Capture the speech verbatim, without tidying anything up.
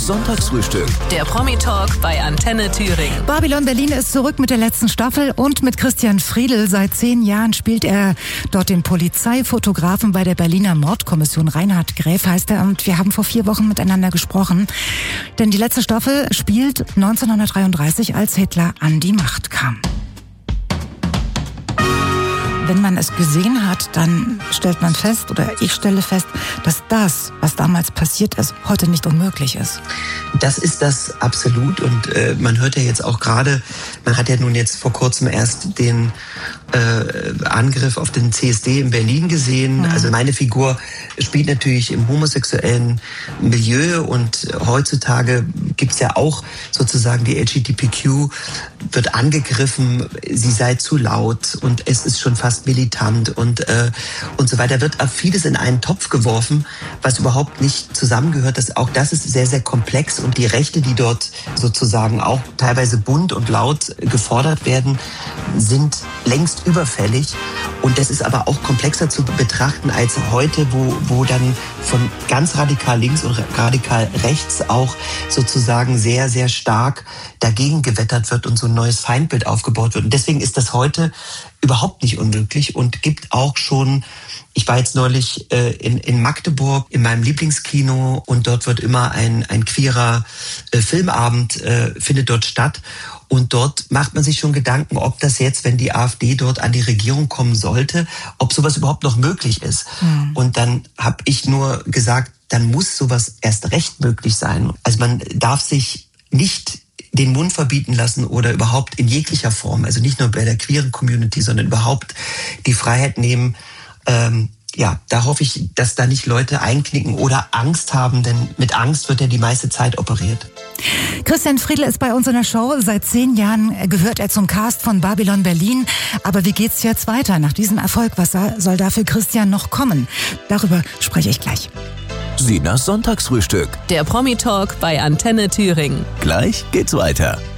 Sinas Sonntagsfrühstück. Der Promi-Talk bei Antenne Thüringen. Babylon Berlin ist zurück mit der letzten Staffel und mit Christian Friedl. Seit zehn Jahren spielt er dort den Polizeifotografen bei der Berliner Mordkommission. Reinhard Gräf heißt er und wir haben vor vier Wochen miteinander gesprochen. Denn die letzte Staffel spielt neunzehnhundertdreiunddreißig, als Hitler an die Macht kam. Wenn man es gesehen hat, dann stellt man fest, oder ich stelle fest, dass das, was damals passiert ist, heute nicht unmöglich ist. Das ist das absolut und äh, man hört ja jetzt auch gerade, man hat ja nun jetzt vor kurzem erst den äh, Angriff auf den C S D in Berlin gesehen. Mhm. Also meine Figur spielt natürlich im homosexuellen Milieu und heutzutage gibt's ja auch sozusagen die L G B T Q, wird angegriffen, sie sei zu laut und es ist schon fast militant und äh, und so weiter. Wird auch vieles in einen Topf geworfen, was überhaupt nicht zusammengehört. Das, auch das ist sehr, sehr komplex und die Rechte, die dort sozusagen auch teilweise bunt und laut gefordert werden, sind längst überfällig. Und das ist aber auch komplexer zu betrachten als heute, wo, wo dann von ganz radikal links und radikal rechts auch sozusagen sehr, sehr stark dagegen gewettert wird und so ein neues Feindbild aufgebaut wird. Und deswegen ist das heute überhaupt nicht unmöglich und gibt auch schon, ich war jetzt neulich äh, in, in Magdeburg in meinem Lieblingskino und dort wird immer ein, ein queerer äh, Filmabend, äh, findet dort statt. Und dort macht man sich schon Gedanken, ob das jetzt, wenn die AfD dort an die Regierung kommen sollte, ob sowas überhaupt noch möglich ist. Mhm. Und dann habe ich nur gesagt, dann muss sowas erst recht möglich sein. Also man darf sich nicht den Mund verbieten lassen oder überhaupt in jeglicher Form, also nicht nur bei der queeren Community, sondern überhaupt die Freiheit nehmen. Ähm, ja, da hoffe ich, dass da nicht Leute einknicken oder Angst haben, denn mit Angst wird ja die meiste Zeit operiert. Christian Friedl ist bei uns in der Show. Seit zehn Jahren gehört er zum Cast von Babylon Berlin. Aber wie geht's jetzt weiter nach diesem Erfolg? Was soll da für Christian noch kommen? Darüber spreche ich gleich. Sinas Sonntagsfrühstück. Der Promi-Talk bei Antenne Thüringen. Gleich geht's weiter.